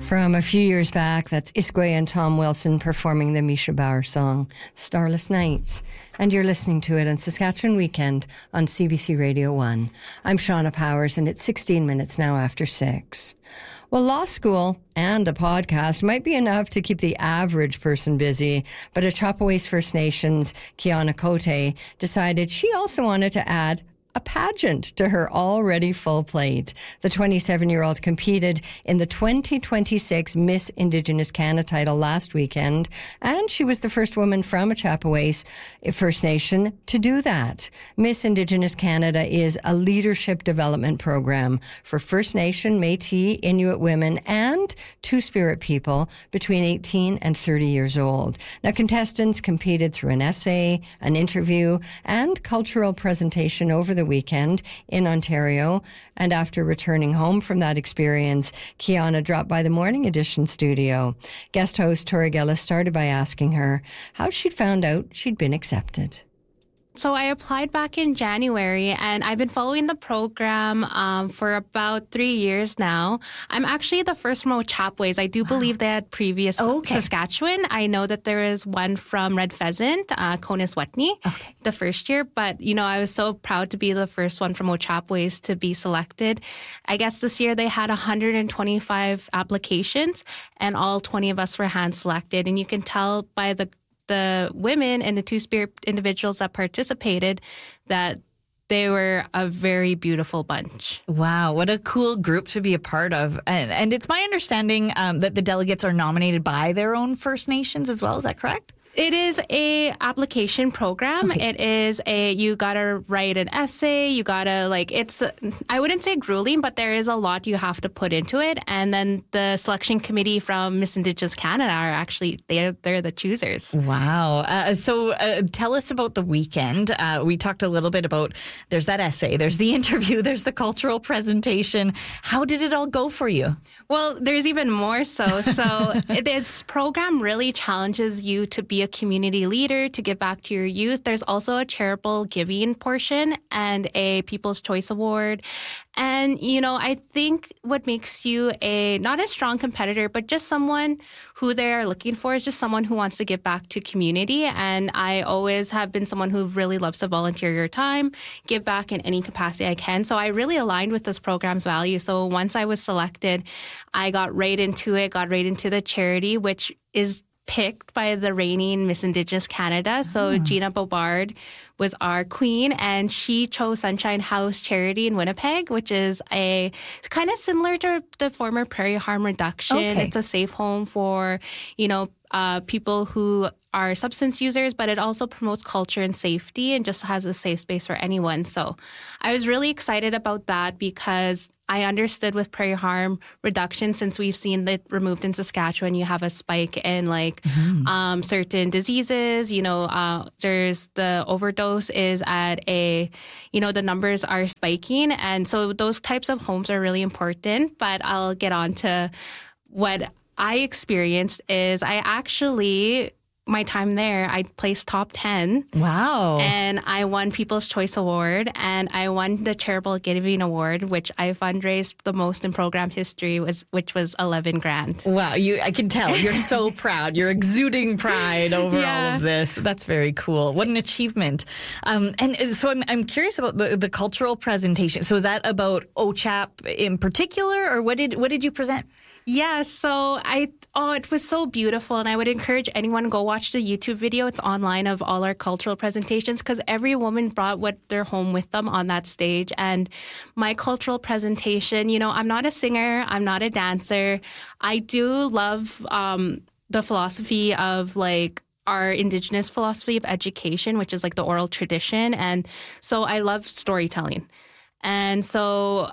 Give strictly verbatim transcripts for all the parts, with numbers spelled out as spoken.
From a few years back, that's Iskway and Tom Wilson performing the Misha Bauer song, Starless Nights. And you're listening to it on Saskatchewan Weekend on C B C Radio one. I'm Shauna Powers, and it's sixteen minutes now after six. Well, law school and a podcast might be enough to keep the average person busy, but at Chappaways First Nations, Kiana Cote decided she also wanted to add a pageant to her already full plate. The twenty-seven-year-old competed in the twenty twenty-six Miss Indigenous Canada title last weekend, and she was the first woman from a Chappaways First Nation to do that. Miss Indigenous Canada is a leadership development program for First Nation, Métis, Inuit women, and Two-Spirit people between eighteen and thirty years old. Now, contestants competed through an essay, an interview, and cultural presentation over the weekend in Ontario, and after returning home from that experience, Kiana dropped by the Morning Edition studio. Guest host Tori Gillis started by asking her how she'd found out she'd been accepted. So I applied back in January, and I've been following the program um, for about three years now. I'm actually the first from Chapways. I do wow. believe they had previous oh, okay. Saskatchewan. I know that there is one from Red Pheasant, uh, Coniswetney, okay. the first year. But, you know, I was so proud to be the first one from Chapways to be selected. I guess this year they had one hundred twenty-five applications, and all twenty of us were hand-selected. And you can tell by the the women and the Two-Spirit individuals that participated that they were a very beautiful bunch. Wow, what a cool group to be a part of. And, and it's my understanding um, that the delegates are nominated by their own First Nations as well. Is that correct? It is a application program. Okay. It is a, you gotta write an essay, you gotta like, it's, I wouldn't say grueling, but there is a lot you have to put into it. And then the selection committee from Miss Indigenous Canada are actually, they're, they're the choosers. Wow. Uh, so uh, tell us about the weekend. Uh, we talked a little bit about, there's that essay, there's the interview, there's the cultural presentation. How did it all go for you? Well, there's even more so. So this program really challenges you to be a community leader, to give back to your youth. There's also a charitable giving portion and a People's Choice Award. And, you know, I think what makes you a, not a strong competitor, but just someone who they're looking for is just someone who wants to give back to community. And I always have been someone who really loves to volunteer your time, give back in any capacity I can. So I really aligned with this program's value. So once I was selected, I got right into it, got right into the charity, which is picked by the reigning Miss Indigenous Canada. So oh. Gina Bobard was our queen, and she chose Sunshine House Charity in Winnipeg, which is a kind of similar to the former Prairie Harm Reduction. Okay. It's a safe home for, you know, uh, people who are substance users, but it also promotes culture and safety and just has a safe space for anyone. So I was really excited about that because I understood with Prairie Harm Reduction, since we've seen that removed in Saskatchewan, you have a spike in like mm-hmm. um, certain diseases. You know, uh, there's the overdose is at a, you know, the numbers are spiking. And so those types of homes are really important. But I'll get on to what I experienced is I actually, my time there, I placed top ten. Wow. And I won People's Choice Award, and I won the Charitable Giving Award, which I fundraised the most in program history, was which was eleven grand. Wow, you! I can tell you're so proud. You're exuding pride over Yeah. all of this. That's very cool. What an achievement! Um, and so I'm I'm curious about the, the cultural presentation. So is that about O C H A P in particular, or what did what did you present? Yeah, so I, oh, it was so beautiful. And I would encourage anyone to go watch the YouTube video. It's online of all our cultural presentations because every woman brought what their home with them on that stage. And my cultural presentation, you know, I'm not a singer. I'm not a dancer. I do love um, the philosophy of like, our Indigenous philosophy of education, which is like the oral tradition. And so I love storytelling. And so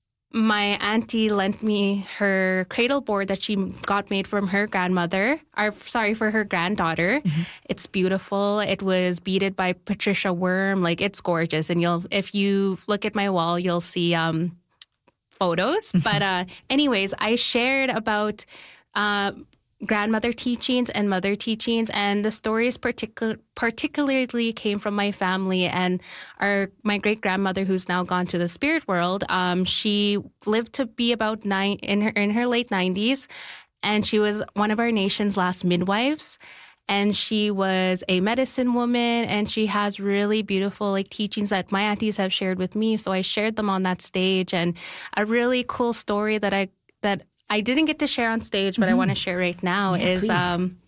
my auntie lent me her cradle board that she got made from her grandmother, or sorry, for her granddaughter. Mm-hmm. It's beautiful. It was beaded by Patricia Worm. Like, it's gorgeous. And you'll, if you look at my wall, you'll see um, photos. Mm-hmm. But uh, anyways, I shared about uh, grandmother teachings and mother teachings, and the stories particu- particularly came from my family and our my great grandmother, who's now gone to the spirit world. Um, she lived to be about nine in her in her late nineties, and she was one of our nation's last midwives. And she was a medicine woman, and she has really beautiful like teachings that my aunties have shared with me. So I shared them on that stage, and a really cool story that I that I didn't get to share on stage, but mm-hmm. I want to share right now yeah, is um,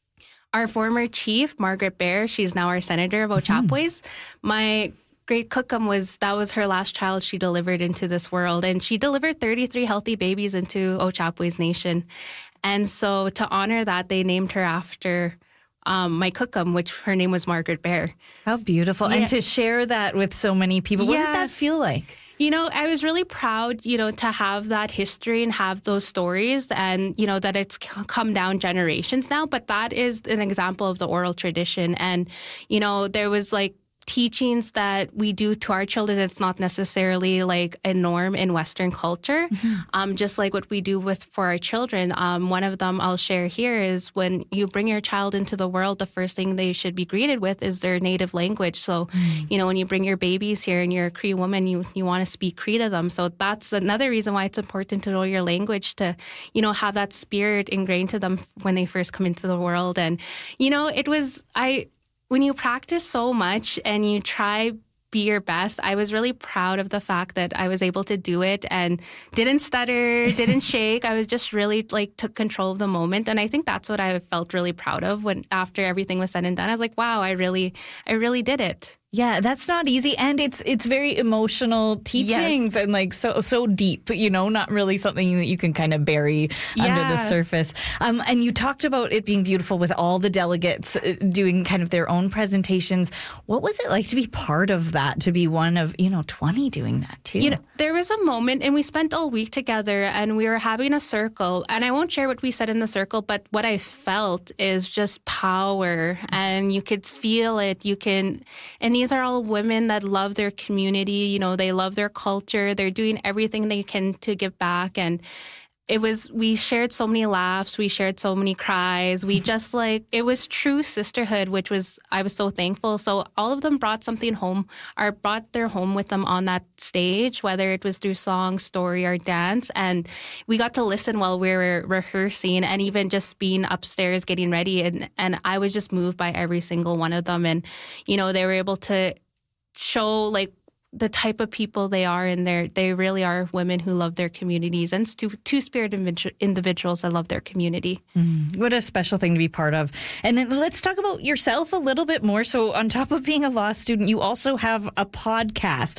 our former chief, Margaret Bear. She's now our senator of Ochapowace. Mm-hmm. My great Cookum was that was her last child she delivered into this world, and she delivered thirty-three healthy babies into Ochapowace Nation. And so to honor that, they named her after Um, my Cookum, which her name was Margaret Bear. How beautiful. Yeah. And to share that with so many people, what yeah. did that feel like? You know, I was really proud, you know, to have that history and have those stories and, you know, that it's come down generations now. But that is an example of the oral tradition. And, you know, there was like teachings that we do to our children. It's not necessarily like a norm in Western culture, mm-hmm. um, just like what we do with for our children. Um, one of them I'll share here is when you bring your child into the world, the first thing they should be greeted with is their native language. So, mm. you know, when you bring your babies here and you're a Cree woman, you, you want to speak Cree to them. So that's another reason why it's important to know your language, to, you know, have that spirit ingrained to them when they first come into the world. And, you know, it was, I, when you practice so much and you try be your best, I was really proud of the fact that I was able to do it and didn't stutter, didn't shake. I was just really like took control of the moment. And I think that's what I felt really proud of when after everything was said and done. I was like, wow, I really, I really did it. Yeah, that's not easy. And it's it's very emotional teachings yes. and like so so deep, you know, not really something that you can kind of bury yeah. under the surface. Um, and you talked about it being beautiful with all the delegates doing kind of their own presentations. What was it like to be part of that, to be one of, you know, twenty doing that too? You know, there was a moment and we spent all week together and we were having a circle. And I won't share what we said in the circle, but what I felt is just power, and you could feel it. You can, and these These are all women that love their community. You know, they love their culture. They're doing everything they can to give back. And it was, we shared so many laughs. We shared so many cries. We just like, it was true sisterhood, which was, I was so thankful. So all of them brought something home, or brought their home with them on that stage, whether it was through song, story, or dance. And we got to listen while we were rehearsing, and even just being upstairs getting ready. And, and I was just moved by every single one of them. And, you know, they were able to show like the type of people they are, and they they really are women who love their communities, and two, two-spirit individuals that love their community. Mm, what a special thing to be part of. And then let's talk about yourself a little bit more. So on top of being a law student, you also have a podcast,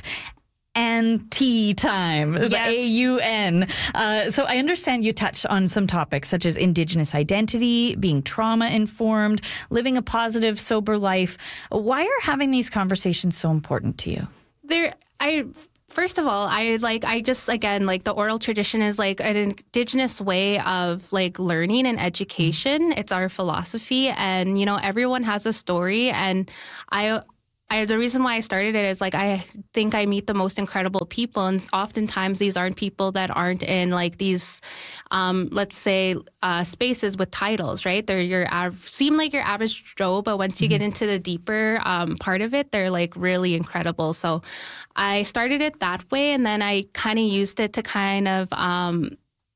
Auntie Time, yes. A U N. Uh, so I understand you touched on some topics such as Indigenous identity, being trauma-informed, living a positive, sober life. Why are having these conversations so important to you? There, I first of all, I like I just again like the oral tradition is like an Indigenous way of like learning and education. It's our philosophy, and you know everyone has a story, and I. I, the reason why I started it is like I think I meet the most incredible people, and oftentimes these aren't people that aren't in like these, um, let's say, uh, spaces with titles, right? They're your av- seem like your average Joe, but once you mm-hmm. get into the deeper um, part of it, they're like really incredible. So I started it that way, and then I kind of used it to kind of um,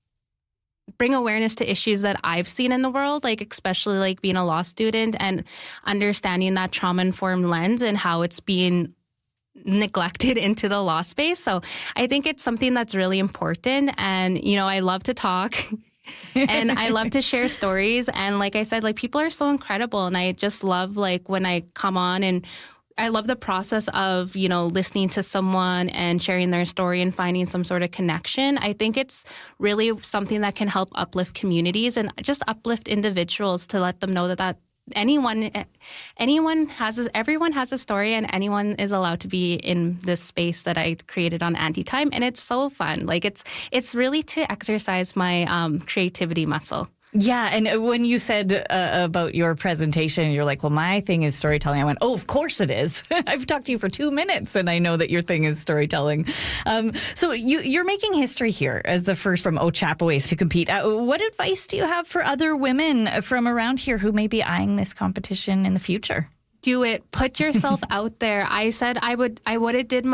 bring awareness to issues that I've seen in the world, like especially like being a law student and understanding that trauma-informed lens and how it's being neglected into the law space. So I think it's something that's really important. And, you know, I love to talk and I love to share stories. And like I said, like people are so incredible. And I just love like when I come on, and I love the process of, you know, listening to someone and sharing their story and finding some sort of connection. I think it's really something that can help uplift communities and just uplift individuals to let them know that, that anyone, anyone has, a, everyone has a story, and anyone is allowed to be in this space that I created on Auntie Time. And it's so fun. Like it's, it's really to exercise my um, creativity muscle. Yeah, and when you said uh, about your presentation, you're like, well, my thing is storytelling. I went, oh, of course it is. I've talked to you for two minutes, and I know that your thing is storytelling. Um, so you, you're making history here as the first from Ochapowace to compete. Uh, what advice do you have for other women from around here who may be eyeing this competition in the future? Do it. Put yourself out there. I said I would I would have did my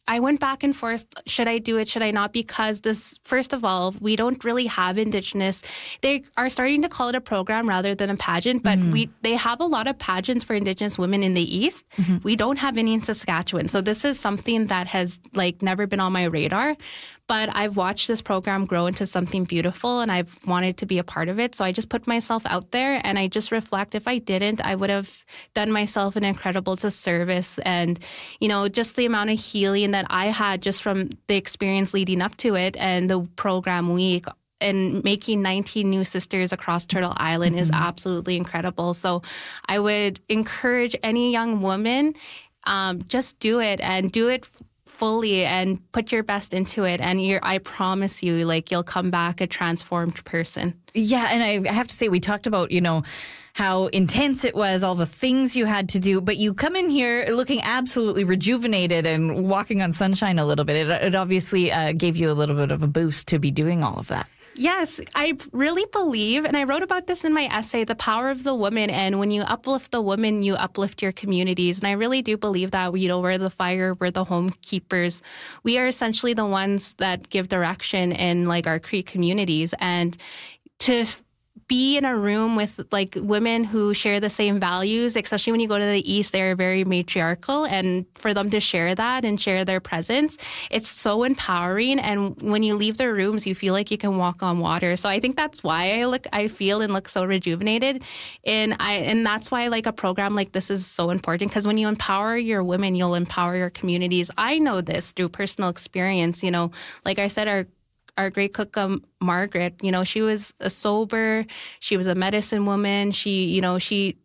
I went back and forth. Should I do it? Should I not? Because this, first of all, we don't really have Indigenous. They are starting to call it a program rather than a pageant, but mm-hmm. we they have a lot of pageants for Indigenous women in the East. Mm-hmm. We don't have any in Saskatchewan. So this is something that has like never been on my radar. But I've watched this program grow into something beautiful, and I've wanted to be a part of it. So I just put myself out there, and I just reflect. If I didn't, I would have done myself an incredible disservice. And, you know, just the amount of healing that I had just from the experience leading up to it and the program week and making nineteen new sisters across Turtle Island mm-hmm. is absolutely incredible. So I would encourage any young woman, um, just do it and do it fully and put your best into it. And you're, I promise you, like, you'll come back a transformed person. Yeah. And I have to say, we talked about, you know, how intense it was, all the things you had to do, but you come in here looking absolutely rejuvenated and walking on sunshine a little bit. It, it obviously uh, gave you a little bit of a boost to be doing all of that. Yes, I really believe, and I wrote about this in my essay, the power of the woman. And when you uplift the woman, you uplift your communities. And I really do believe that, you know, we're the fire, we're the home keepers. We are essentially the ones that give direction in like our Cree communities. And to be in a room with like women who share the same values, especially when you go to the East, they're very matriarchal, and for them to share that and share their presence, it's so empowering. And when you leave their rooms, you feel like you can walk on water. So I think that's why I look, I feel and look so rejuvenated. And I, and that's why like a program like this is so important, because when you empower your women, you'll empower your communities. I know this through personal experience. You know, like I said, our Our great cook, um, Margaret, you know, she was a sober, she was a medicine woman. She, you know, she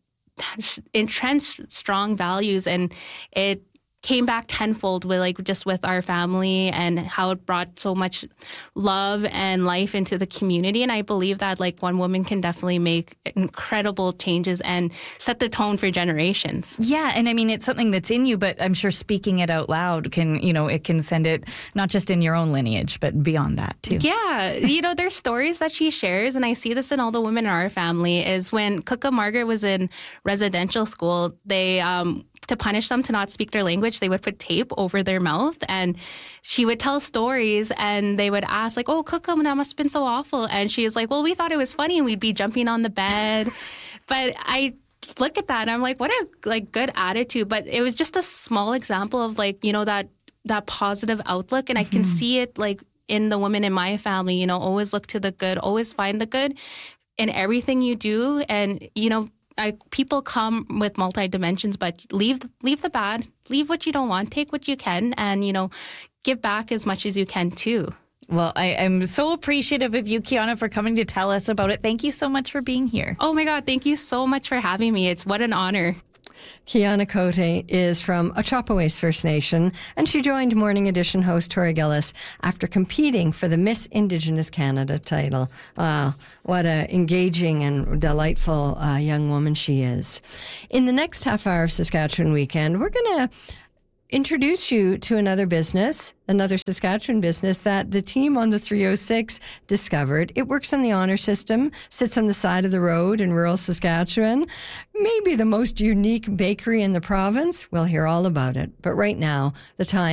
entrenched strong values, and it came back tenfold with like just with our family and how it brought so much love and life into the community. And I believe that like one woman can definitely make incredible changes and set the tone for generations. Yeah. And I mean, it's something that's in you, but I'm sure speaking it out loud can, you know, it can send it not just in your own lineage, but beyond that too. Yeah. You know, there's stories that she shares, and I see this in all the women in our family, is when Kuka Margaret was in residential school, they, um, to punish them to not speak their language, they would put tape over their mouth, and she would tell stories, and they would ask like, oh, Kuka, that must have been so awful. And she was like, well, we thought it was funny, and we'd be jumping on the bed. But I look at that and I'm like, what a like good attitude. But it was just a small example of like, you know, that that positive outlook. And mm-hmm. I can see it like in the women in my family, you know, always look to the good, always find the good in everything you do. And, you know, I, people come with multi-dimensions, but leave leave the bad, leave what you don't want, take what you can, and, you know, give back as much as you can too. Well, I am so appreciative of you, Kiana, for coming to tell us about it. Thank you so much for being here. Oh my God, thank you so much for having me. It's what an honor. Kiana Cote is from Ochapowace First Nation, and she joined Morning Edition host Tori Gillis after competing for the Miss Indigenous Canada title. Wow, what a engaging and delightful uh, young woman she is. In the next half hour of Saskatchewan Weekend, we're going to introduce you to another business, another Saskatchewan business that the team on the three oh six discovered. It works on the honor system, sits on the side of the road in rural Saskatchewan. Maybe the most unique bakery in the province. We'll hear all about it. But right now, the time